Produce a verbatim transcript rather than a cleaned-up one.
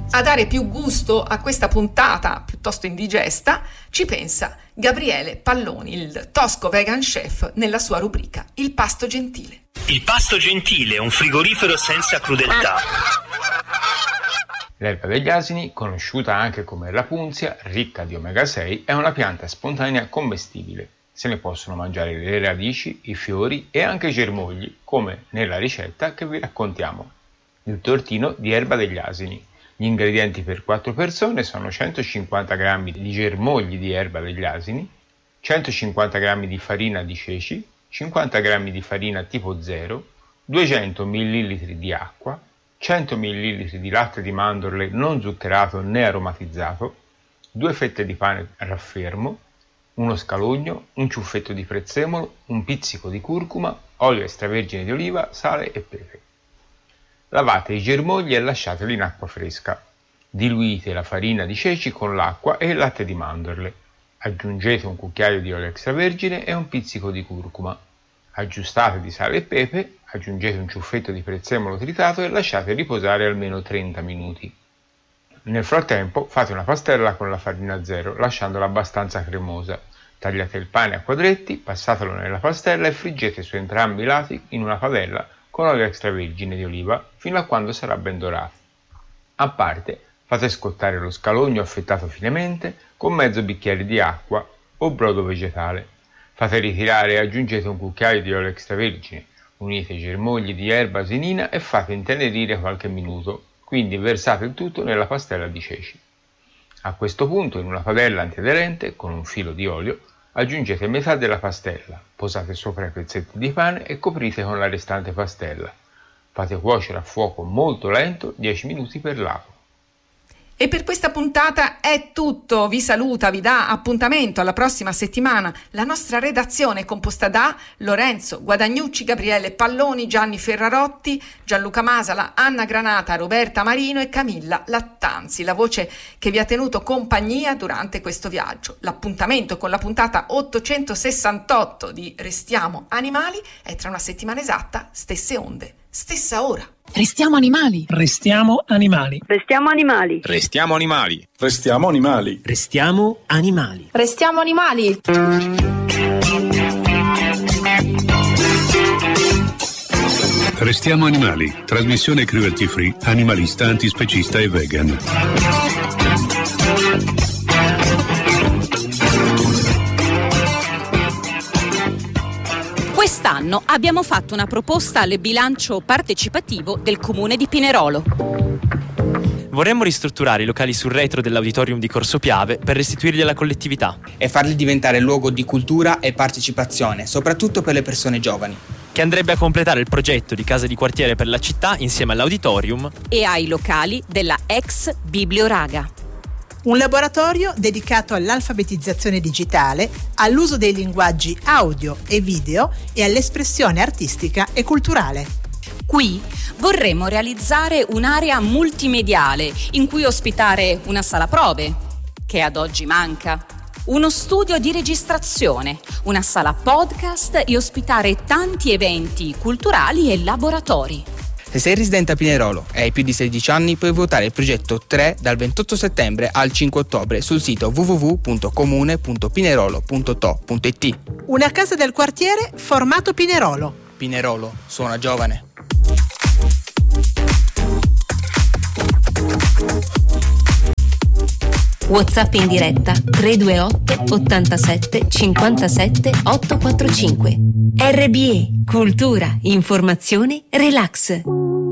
A dare più gusto a questa puntata piuttosto indigesta ci pensa Gabriele Palloni, il tosco vegan chef, nella sua rubrica Il pasto gentile. Il pasto gentile, un frigorifero senza crudeltà. L'erba degli asini, conosciuta anche come rapunzia, ricca di omega sei, è una pianta spontanea commestibile. Se ne possono mangiare le radici, i fiori e anche i germogli, come nella ricetta che vi raccontiamo. Il tortino di erba degli asini. Gli ingredienti per quattro persone sono centocinquanta grammi di germogli di erba degli asini, centocinquanta grammi di farina di ceci, cinquanta grammi di farina tipo zero, duecento millilitri di acqua, cento millilitri di latte di mandorle non zuccherato né aromatizzato, due fette di pane raffermo, uno scalogno, un ciuffetto di prezzemolo, un pizzico di curcuma, olio extravergine di oliva, sale e pepe. Lavate i germogli e lasciateli in acqua fresca. Diluite la farina di ceci con l'acqua e il latte di mandorle. Aggiungete un cucchiaio di olio extravergine e un pizzico di curcuma. Aggiustate di sale e pepe, aggiungete un ciuffetto di prezzemolo tritato e lasciate riposare almeno trenta minuti. Nel frattempo fate una pastella con la farina zero, lasciandola abbastanza cremosa. Tagliate il pane a quadretti, passatelo nella pastella e friggete su entrambi i lati in una padella con olio extravergine di oliva fino a quando sarà ben dorato. A parte, fate scottare lo scalogno affettato finemente con mezzo bicchiere di acqua o brodo vegetale. Fate ritirare e aggiungete un cucchiaio di olio extravergine. Unite i germogli di erba asinina e fate intenerire qualche minuto, quindi versate il tutto nella pastella di ceci. A questo punto, in una padella antiaderente con un filo di olio, aggiungete metà della pastella, posate sopra i pezzetti di pane e coprite con la restante pastella. Fate cuocere a fuoco molto lento dieci minuti per lato. E per questa puntata è tutto. Vi saluta, vi dà appuntamento alla prossima settimana la nostra redazione composta da Lorenzo Guadagnucci, Gabriele Palloni, Gianni Ferrarotti, Gianluca Masala, Anna Granata, Roberta Marino e Camilla Lattanzi, la voce che vi ha tenuto compagnia durante questo viaggio. L'appuntamento con la puntata ottocentosessantotto di Restiamo Animali è tra una settimana esatta, stesse onde, stessa ora. Restiamo animali. Restiamo animali. Restiamo animali. Restiamo animali. Restiamo animali. Restiamo animali. Restiamo animali. Restiamo animali. Trasmissione cruelty free, animalista, antispecista e vegan. Quest'anno abbiamo fatto una proposta al bilancio partecipativo del Comune di Pinerolo. Vorremmo ristrutturare i locali sul retro dell'auditorium di Corso Piave per restituirli alla collettività. E farli diventare luogo di cultura e partecipazione, soprattutto per le persone giovani. Che andrebbe a completare il progetto di casa di quartiere per la città insieme all'auditorium e ai locali della ex Biblioraga. Un laboratorio dedicato all'alfabetizzazione digitale, all'uso dei linguaggi audio e video e all'espressione artistica e culturale. Qui vorremmo realizzare un'area multimediale in cui ospitare una sala prove, che ad oggi manca, uno studio di registrazione, una sala podcast e ospitare tanti eventi culturali e laboratori. Se sei residente a Pinerolo e hai più di sedici anni, puoi votare il progetto tre dal ventotto settembre al cinque ottobre sul sito w w w punto comune punto pinerolo punto to punto i t. Una casa del quartiere formato Pinerolo. Pinerolo suona giovane. WhatsApp in diretta tre due otto ottantasette cinquantasette ottocentoquarantacinque. R B E, cultura, informazione, relax.